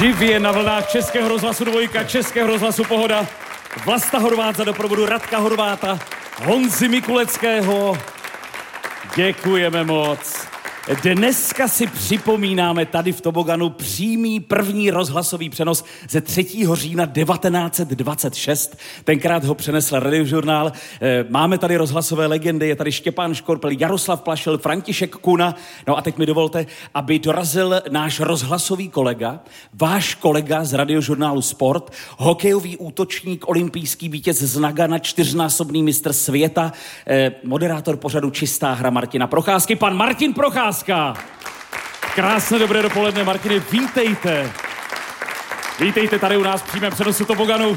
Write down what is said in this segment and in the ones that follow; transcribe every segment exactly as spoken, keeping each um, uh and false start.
Živě na vlnách Českého rozhlasu Dvojka, Českého rozhlasu Pohoda, Vlasta Horvát za doprovodu Radka Horváta, Honzy Mikuleckého. Děkujeme moc. Dneska si připomínáme tady v Toboganu přímý první rozhlasový přenos ze třetího října devatenáct set dvacet šest. Tenkrát ho přenesl Radiožurnál. Máme tady rozhlasové legendy, je tady Štěpán Škorpel, Jaroslav Plašil, František Kuna. No a teď mi dovolte, aby dorazil náš rozhlasový kolega, váš kolega z Radiožurnálu Sport, hokejový útočník, olympijský vítěz z Nagana, čtyřnásobný mistr světa, moderátor pořadu Čistá hra Martina Procházky, pan Martin Procházka. Krásné dobré dopoledne, Martine, vítejte. Vítejte tady u nás v přímém přenosu Toboganu.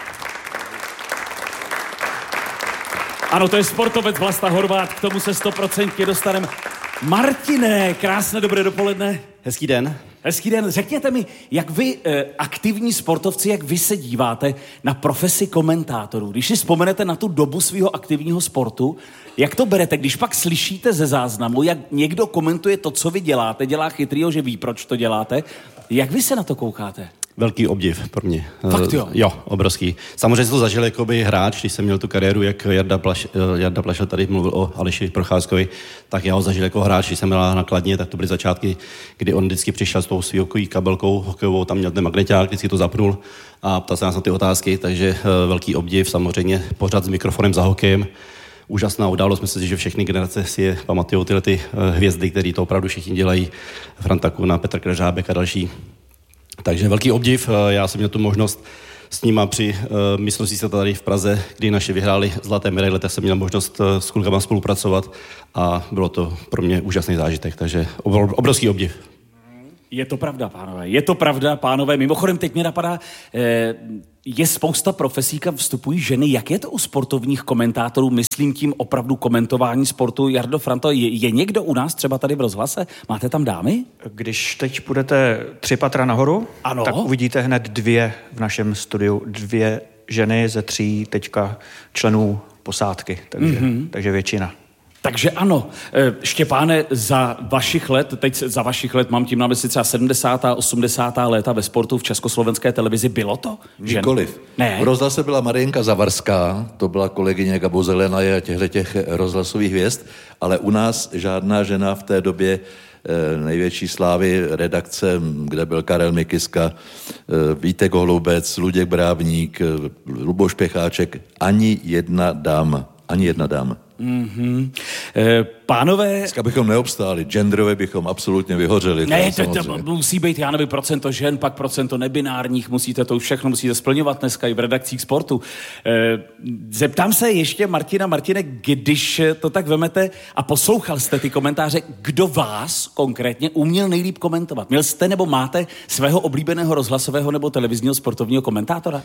Ano, to je sportovec Vlasta Horvát, k tomu se stoprocentně dostaneme. Martine, krásné dobré dopoledne. Hezký den. Hezký den. Řekněte mi, jak vy, eh, aktivní sportovci, jak vy se díváte na profesi komentátorů? Když si vzpomenete na tu dobu svého aktivního sportu, jak to berete, když pak slyšíte ze záznamu, jak někdo komentuje to, co vy děláte, dělá chytrýho, že ví, proč to děláte, jak vy se na to koukáte? Velký obdiv pro mě. Fakt jo? Jo, obrovský. Samozřejmě jsem to zažil jako by hráč, když jsem měl tu kariéru, jak Jarda, Plaš, Jarda Plašil tady mluvil o Aleši Procházkovi, tak já ho zažil jako hráč, když jsem měl na Kladně, tak to byly začátky, kdy on vždycky přišel s tou svou kabelkou hokejovou, tam měl ten magneťák, vždycky to zapnul a ptal se nás na ty otázky, takže velký obdiv, samozřejmě pořád s mikrofonem za hokejem. Úžasná událost, myslím si, že všechny generace si je pamatujou tyhle ty hvězdy, které to opravdu všichni dělají, Franta Kuna, Petr Krežábek a další. Takže velký obdiv, já jsem měl tu možnost s nima při uh, mistrovství světa tady v Praze, kdy naši vyhráli zlaté medaile, tak jsem měl možnost uh, s klukama spolupracovat a bylo to pro mě úžasný zážitek, takže obrovský obdiv. Je to pravda, pánové, je to pravda, pánové. Mimochodem, teď mě napadá, eh, je spousta profesí, kam vstupují ženy. Jak je to u sportovních komentátorů? Myslím tím opravdu komentování sportu. Jardo, Franto, je, je někdo u nás třeba tady v rozhlase? Máte tam dámy? Když teď půjdete tři patra nahoru, ano? Tak uvidíte hned dvě v našem studiu. Dvě ženy ze tří teďka členů posádky, takže, mm-hmm. takže většina. Takže ano, Štěpáne, za vašich let, teď za vašich let mám tím na mysli třeba sedmdesátá, osmdesátá léta ve sportu v československé televizi, bylo to? Nikoliv. Ne. V rozhlase byla Marienka Zavarská, to byla kolegyně Gabo Zelenaje a těchto těch rozhlasových hvězd, ale u nás žádná žena v té době největší slávy redakce, kde byl Karel Mikiska, Vítek Holubec, Luděk Brávník, Luboš Pěcháček, ani jedna dáma, ani jedna dáma. Mm-hmm. E, pánové... Dneska bychom neobstáli, genderově bychom absolutně vyhořeli. Ne, to, to, to musí být, já nevím, procento žen, pak procento nebinárních, musíte to už všechno, musíte splňovat dneska i v redakcích sportu. E, zeptám se ještě Martina, Martine, když to tak vemete a poslouchal jste ty komentáře, kdo vás konkrétně uměl nejlíp komentovat? Měl jste nebo máte svého oblíbeného rozhlasového nebo televizního sportovního komentátora?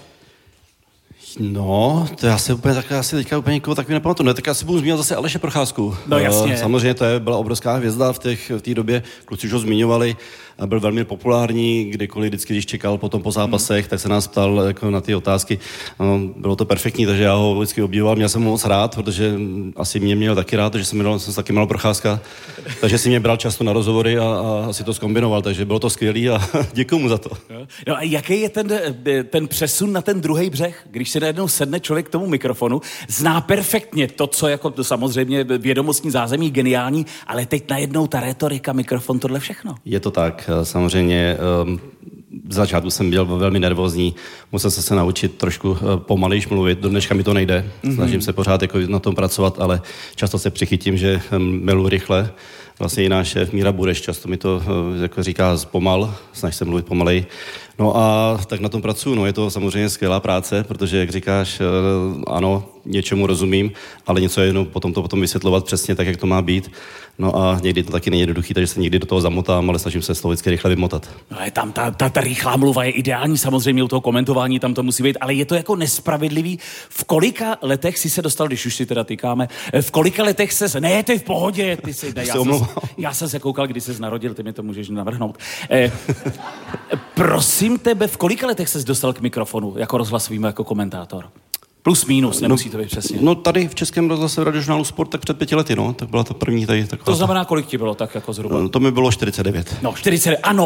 No, to já si úplně takhle, asi teďka úplně někoho takový nepamatuju. No, tak já si budu zmínit zase Aleše Procházku. No jasně. Samozřejmě to je, byla obrovská hvězda v té v té době, kluci už ho zmiňovali, byl velmi populární, kdykoliv, vždycky, když čekal potom po zápasech, hmm. tak se nás ptal jako na ty otázky. No, bylo to perfektní, takže já ho vždycky obdivoval, měl jsem ho moc rád, protože asi mě měl taky rád, takže jsem měl, jsem taky měl Procházka, takže si mě bral často na rozhovory a, a asi to zkombinoval, takže bylo to skvělý a děkuju mu za to. No a jaký je ten, ten přesun na ten druhý břeh, když se najednou sedne člověk k tomu mikrofonu, zná perfektně to, co jako to samozřejmě vědomostní zázemí geniální, ale teď najednou ta retorika, mikrofon, tohle všechno. Je to tak, samozřejmě um, v začátku jsem byl velmi nervózní, musel jsem se naučit trošku pomalejš mluvit, do dneška mi to nejde, mm-hmm. snažím se pořád jako na tom pracovat, ale často se přichytím, že melu rychle. Vlastně i náš šéf Míra Bureš často mi to jako říká pomal, snaž se mluvit pomalej. No a tak na tom pracuji, no je to samozřejmě skvělá práce, protože jak říkáš, ano, něčemu rozumím, ale něco je jenom potom to potom vysvětlovat přesně tak, jak to má být. No a někdy to taky není jednoduchý, takže se někdy do toho zamotám, ale snažím se slovicky rychle vymotat. No je tam ta, ta, ta rychlá mluva je ideální, samozřejmě u toho komentování tam to musí být, ale je to jako nespravedlivý. V kolika letech si se dostal, když už si teda týkáme, v kolika letech se, ne, ty v pohodě, ty si, ne, já, jsem, já jsem se koukal, když ses narodil, ty mi to můžeš navrhnout. Eh, prosím tebe, v kolika letech ses dostal k mikrofonu jako rozhlasovým, jako komentátor? Plus, minus, nemusí to být přesně. No tady v Českém rozhlase v Radiožurnálu Sport tak před pěti lety, no, tak byla to první tady taková. To znamená, kolik ti bylo tak jako zhruba? No, to mi bylo čtyřicet devět. No, čtyřicet, ano.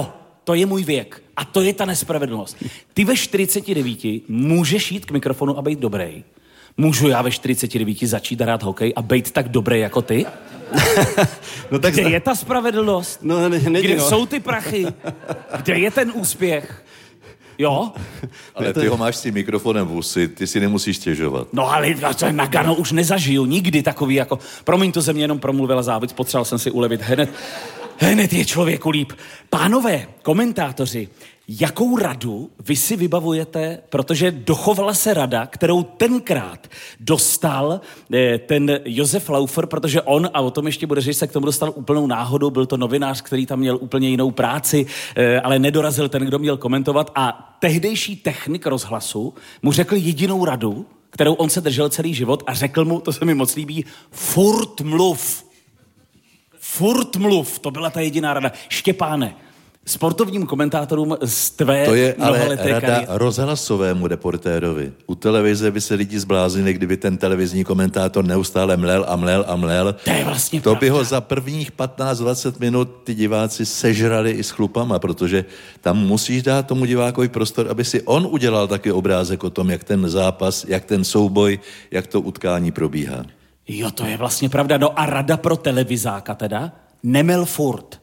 to je můj věk. A to je ta nespravedlnost. Ty ve čtyřiceti devíti můžeš jít k mikrofonu a být dobrý. Můžu já ve čtyřiceti devíti začít hrát hokej a být tak dobrý jako ty? No tak Kde zna... je ta spravedlnost? No, ne, ne, Kde no. jsou ty prachy? Kde je ten úspěch? Jo? Ale ty ho máš s tím mikrofonem v usi, ty si nemusíš stěžovat. No ale na Gano už nezažiju nikdy takový jako... Promiň, to ze mě jenom promluvila závic, potřeboval jsem si ulevit hned. Hned je člověku líp. Pánové, komentátoři, jakou radu vy si vybavujete, protože dochovala se rada, kterou tenkrát dostal eh, ten Josef Laufer, protože on, a o tom ještě bude říct, se k tomu dostal úplnou náhodou, byl to novinář, který tam měl úplně jinou práci, eh, ale nedorazil ten, kdo měl komentovat a tehdejší technik rozhlasu mu řekl jedinou radu, kterou on se držel celý život a řekl mu, to se mi moc líbí, furt mluv. Furt mluv, to byla ta jediná rada. Štěpáne, sportovním komentátorům z tvé To je ale mnohaleté rada kariéry. rozhlasovému reportérovi. U televize by se lidi zbláznili, kdyby ten televizní komentátor neustále mlel a mlel a mlel. To je vlastně To by pravda. ho za prvních patnáct dvacet minut ty diváci sežrali i s chlupama, protože tam musíš dát tomu divákovi prostor, aby si on udělal taky obrázek o tom, jak ten zápas, jak ten souboj, jak to utkání probíhá. Jo, to je vlastně pravda. No a rada pro televizáka teda? Nemel furt.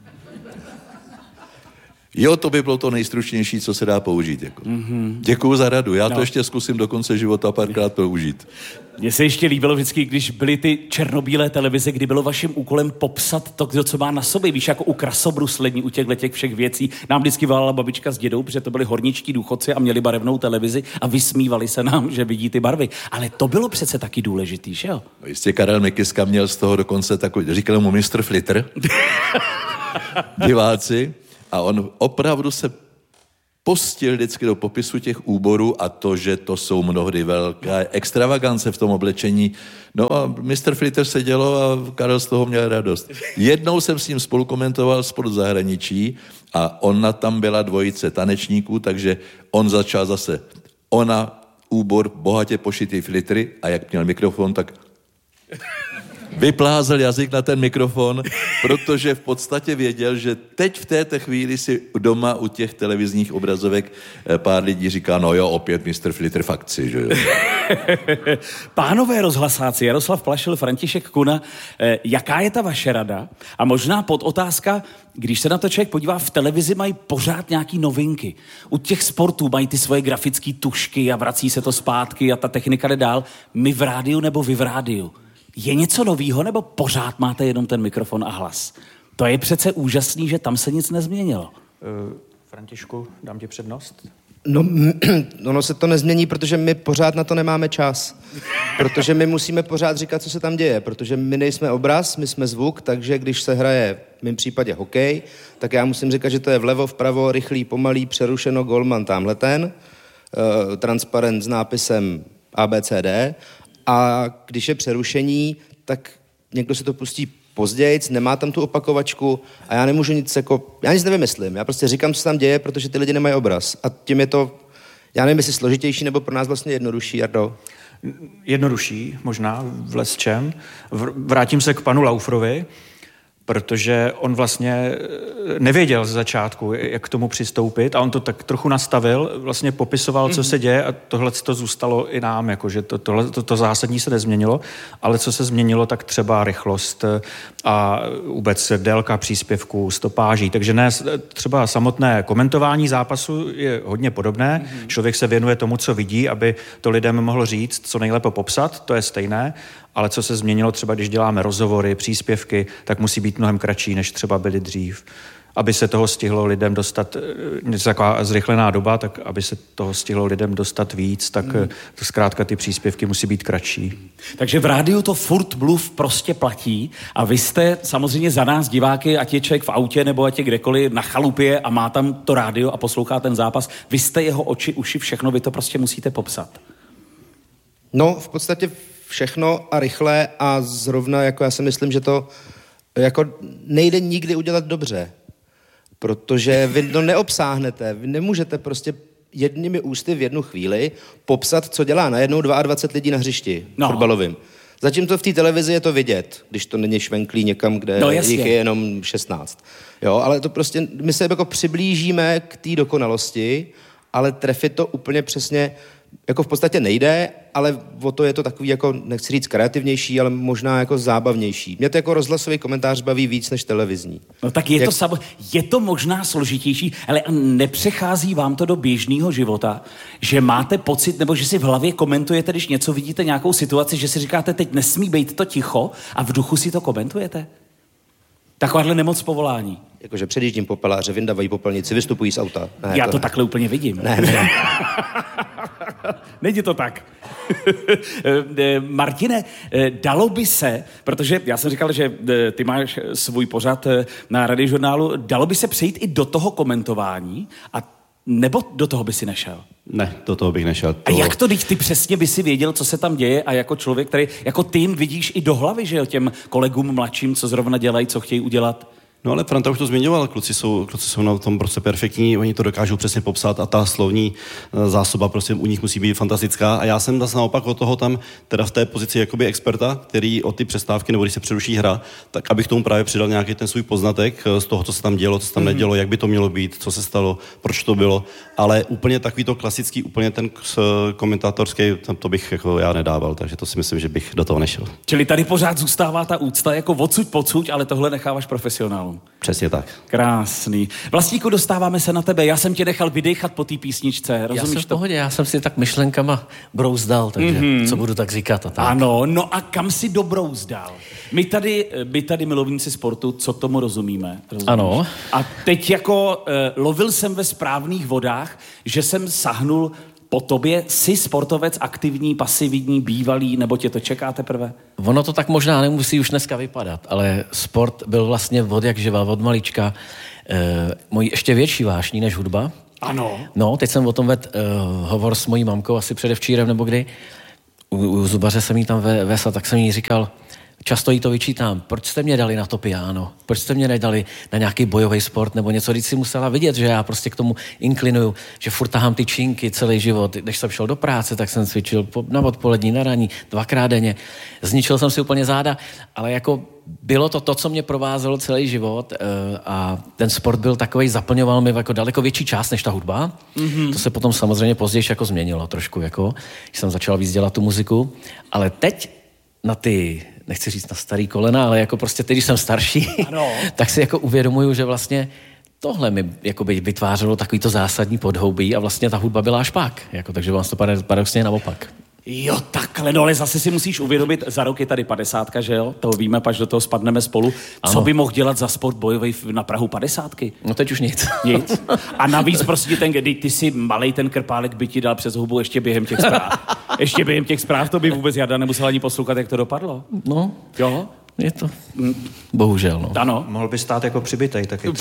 Jo, to by bylo to nejstručnější, co se dá použít. Jako. Mm-hmm. Děkuju za radu. Já no. to ještě zkusím do konce života párkrát použít. Mně se ještě líbilo vždycky, když byly ty černobílé televize, kdy bylo vaším úkolem popsat to, kdo co má na sobě. Víš, jako u krasobruslení, u těchto těch všech věcí. Nám vždycky volala babička s dědou, protože to byli horničtí důchodci a měli barevnou televizi a vysmívali se nám, že vidí ty barvy. Ale to bylo přece taky důležitý, že jo? No, jistě Karel Mikiska měl z toho dokonce takový, říkali mu mistr Flitter, diváci, a on opravdu se pustil vždycky do popisu těch úborů a to, že to jsou mnohdy velké extravagance v tom oblečení. No a mistr Flitter sedělo a Karel z toho měl radost. Jednou jsem s ním spolukomentoval sport v zahraničí a ona tam byla dvojice tanečníků, takže on začal zase. Ona úbor bohatě pošitý flitry a jak měl mikrofon, tak vyplázel jazyk na ten mikrofon, protože v podstatě věděl, že teď v této chvíli si doma u těch televizních obrazovek pár lidí říká, no jo, opět mistr Flitter v akci, že jo. Pánové rozhlasáci, Jaroslav Plašil, František Kuna, eh, jaká je ta vaše rada? A možná podotázka, když se na to člověk podívá, v televizi mají pořád nějaký novinky. U těch sportů mají ty svoje grafické tušky a vrací se to zpátky a ta technika jde dál. My v rádiu nebo vy v rádiu? Je něco novýho, nebo pořád máte jenom ten mikrofon a hlas? To je přece úžasný, že tam se nic nezměnilo. Uh, Františku, dám ti přednost. No, ono se to nezmění, protože my pořád na to nemáme čas. Protože my musíme pořád říkat, co se tam děje. Protože my nejsme obraz, my jsme zvuk, takže když se hraje v mém případě hokej, tak já musím říkat, že to je vlevo, vpravo, rychlý, pomalý, přerušeno, golman, tamhle ten, uh, transparent s nápisem A B C D. A když je přerušení, tak někdo si to pustí pozdějc, nemá tam tu opakovačku a já nemůžu nic jako, já nic nevymyslím, já prostě říkám, co se tam děje, protože ty lidi nemají obraz a tím je to, já nevím, jestli složitější nebo pro nás vlastně jednodušší, Jardo. Jednodušší, možná v lesčem. Vrátím se k panu Laufrovi, protože on vlastně nevěděl ze začátku, jak k tomu přistoupit a on to tak trochu nastavil, vlastně popisoval, co se děje a tohle to zůstalo i nám, jakože to, tohle, to, to zásadní se nezměnilo, ale co se změnilo, tak třeba rychlost a vůbec délka příspěvků, stopáží, takže ne, třeba samotné komentování zápasu je hodně podobné, mm-hmm. Člověk se věnuje tomu, co vidí, aby to lidem mohlo říct, co nejlépe popsat, to je stejné, ale co se změnilo třeba, když děláme rozhovory, příspěvky, tak musí být mnohem kratší, než třeba byly dřív. Aby se toho stihlo lidem dostat, něco taková zrychlená doba, tak aby se toho stihlo lidem dostat víc, tak mm. to zkrátka ty příspěvky musí být kratší. Takže v rádiu to furt mluv prostě platí a vy jste samozřejmě za nás diváky, ať je člověk v autě nebo ať je kdekoliv na chalupě a má tam to rádio a poslouchá ten zápas, vy jste jeho oči, uši, všechno, vy to prostě musíte popsat. No, v podstatě všechno a rychle a zrovna, jako já si myslím, že to jako nejde nikdy udělat dobře, protože vy to neobsáhnete, vy nemůžete prostě jednými ústy v jednu chvíli popsat, co dělá najednou dvacet dva lidí na hřišti no. fotbalovým. Zatímco v té televizi je to vidět, když to není švenklý někam, kde no, jich je jenom šestnáct. Jo, ale to prostě, my se jako přiblížíme k té dokonalosti, ale trefit to úplně přesně, jako v podstatě nejde, ale o to je to takový, jako, nechci říct kreativnější, ale možná jako zábavnější. Mě to jako rozhlasový komentář baví víc než televizní. No tak je, Jak... to, sab... je to možná složitější, ale nepřechází vám to do běžného života, že máte pocit, nebo že si v hlavě komentujete, když něco vidíte, nějakou situaci, že si říkáte, teď nesmí být to ticho a v duchu si to komentujete? Takováhle nemoc povolání. Jakože předjíždím popeláře, vyndávají popelnici, vystupují z auta. Ne, Já to, to ne. takhle úplně vidím. Ne, ne. Není to tak. Martine, dalo by se, protože já jsem říkal, že ty máš svůj pořad na Radiožurnálu, dalo by se přejít i do toho komentování, a nebo do toho by si nešel? Ne, do toho bych nešel. To... A jak to, když ty přesně by si věděl, co se tam děje, a jako člověk, který jako tým vidíš i do hlavy, že jo, těm kolegům mladším, co zrovna dělají, co chtějí udělat? No ale Franta už to zmiňoval, kluci jsou, kluci jsou na tom prostě perfektní, oni to dokážou přesně popsat a ta slovní zásoba prostě u nich musí být fantastická a já jsem zase naopak od toho tam teda v té pozici jakoby experta, který od ty přestávky nebo když se přeruší hra, tak abych tomu právě přidal nějaký ten svůj poznatek z toho, co se tam dělo, co se tam mm-hmm. nedělo, jak by to mělo být, co se stalo, proč to bylo, ale úplně takový to klasický, úplně ten komentátorský, tam to bych jako já nedával, takže to si myslím, že bych do toho nešel. Čili tady pořád zůstává ta úcta jako odsuť pocud, ale tohle necháváš profesionálům. Přesně tak. Krásný. Vlastníku, dostáváme se na tebe. Já jsem tě nechal vydechat po té písničce. Rozumíš já jsem to? v pohodě, já jsem si tak myšlenkama brouzdal, takže mm-hmm. co budu tak říkat a tak. Ano, no a kam si dobrouzdal? My tady, my tady milovníci sportu, co tomu rozumíme? Rozumíš? Ano. A teď jako eh, lovil jsem ve správných vodách, že jsem sahnul po tobě. Jsi sportovec aktivní, pasivní, bývalý, nebo tě to čeká teprve? Ono to tak možná nemusí už dneska vypadat, ale sport byl vlastně od jak živa, od malička eh, můj ještě větší vášní než hudba. Ano. No, teď jsem o tom vedl eh, hovor s mojí mamkou asi předevčírem nebo kdy. U, u zubaře jsem jí tam ve, vesla, tak jsem jí říkal, často jí to vyčítám, proč jste mě dali na to piano, proč jste mě nedali na nějaký bojový sport nebo něco, když si musela vidět, že já prostě k tomu inklinuju, že furt tahám ty činky celý život. Když jsem šel do práce, tak jsem cvičil na odpolední, na raní, dvakrát denně. Zničil jsem si úplně záda, ale jako bylo to to, co mě provázelo celý život a ten sport byl takovej, zaplňoval mi jako daleko větší část než ta hudba. Mm-hmm. To se potom samozřejmě později jako změnilo trošku, jako, když jsem začal víc dělat tu muziku, ale teď na ty, nechci říct na starý kolena, ale jako prostě teď, když jsem starší, tak si jako uvědomuju, že vlastně tohle mi jakoby vytvářelo takový to zásadní podhoubí a vlastně ta hudba byla až pak. Jako, takže vám to paradoxně naopak. Jo, takhle, no ale zase si musíš uvědomit, za rok je tady padesátka, že jo? To víme, až do toho spadneme spolu. Ano. Co by mohl dělat za sport bojový na prahu padesátky? No teď už nic. Nic. A navíc prostě ten, kdy ty si malej ten krpálek by ti dal přes hubu ještě během těch zpráv. Ještě během těch zpráv to by vůbec Jarda nemusel ani poslouchat, jak to dopadlo. No, jo? Je to, bohužel, no. Ano. Mohl by stát jako přibitej taky.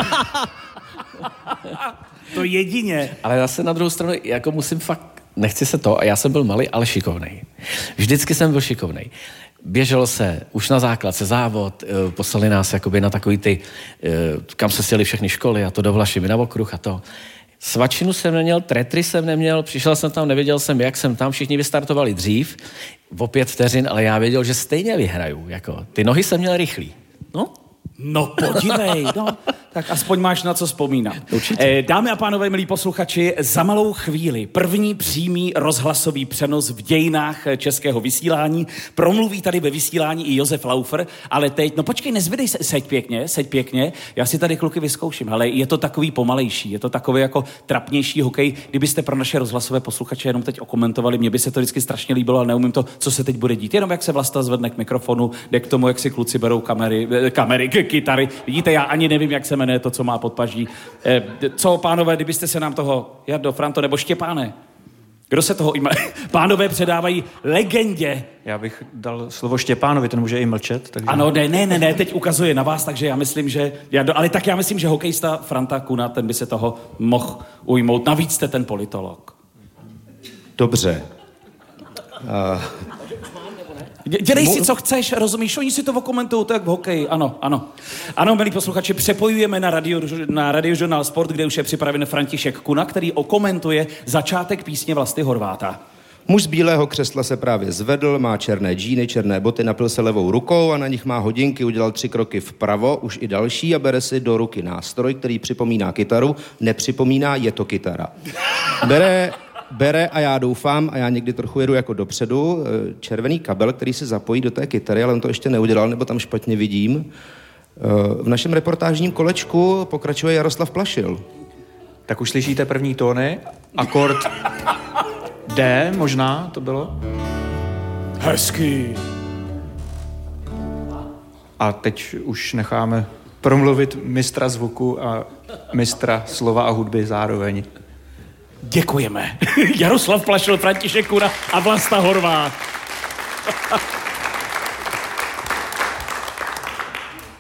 To jedině. Ale zase na druhou stranu, jako musím fakt, nechci se to, a já jsem byl malý, ale šikovnej. Vždycky jsem byl šikovnej. Běželo se už na základce závod, poslali nás jakoby na takový ty, kam se sjeli všechny školy a to do Vlašimi na okruh a to. Svačinu jsem neměl, tretry jsem neměl, přišel jsem tam, nevěděl jsem, jak jsem tam, všichni vystartovali dřív, o pět vteřin, ale já věděl, že stejně vyhraju. Jako. Ty nohy jsem měl rychlý. No, No podívej, no, tak aspoň máš na co vzpomínat. Eh, dámy a pánové, milí posluchači, za malou chvíli první přímý rozhlasový přenos v dějinách českého vysílání. Promluví tady ve vysílání i Josef Laufer, ale teď, no počkej, nezvedej se, seď pěkně, seď pěkně, já si tady kluky vyzkouším, ale je to takový pomalejší, je to takový jako trapnější hokej. Kdybyste pro naše rozhlasové posluchače jenom teď okomentovali, mně by se to vždycky strašně líbilo, ale neumím to, co se teď bude dít. Jenom jak se Vlasta zvedne k mikrofonu, jde k tomu, jak si kluci berou kamery, kamery, kytary. Vidíte, já ani nevím, jak se jmenuje to, co má podpaží. Eh, co, pánové, kdybyste se nám toho, Jardo, Franto nebo Štěpáne, kdo se toho ima... Pánové předávají legendě. Já bych dal slovo Štěpánovi, ten může i mlčet. Takže... Ano, ne, ne, ne, ne, teď ukazuje na vás, takže já myslím, že... Jardo, ale tak já myslím, že hokejista Franta Kuna, ten by se toho mohl ujmout. Navíc jste ten politolog. Dobře. Uh... Dělej si, co chceš, rozumíš? Oni si to okomentují, tak v hokeji, ano, ano. Ano, milí posluchači, přepojujeme na, radio, na Radiožurnál Sport, kde už je připraven František Kuna, který okomentuje začátek písně Vlasty Horváta. Muž z bílého křesla se právě zvedl, má černé džíny, černé boty, napil se levou rukou a na nich má hodinky, udělal tři kroky vpravo, už i další a bere si do ruky nástroj, který připomíná kytaru, nepřipomíná, je to kytara. Bere, bere a já doufám, a já někdy trochu jedu jako dopředu, červený kabel, který se zapojí do té kytary, ale on to ještě neudělal, nebo tam špatně vidím. V našem reportážním kolečku pokračuje Jaroslav Plašil. Tak už slyšíte první tóny, akord D možná to bylo. Hezký. A teď už necháme promluvit mistra zvuku a mistra slova a hudby zároveň. Děkujeme. Jaroslav Plašil, František Kůra a Vlasta Horvát.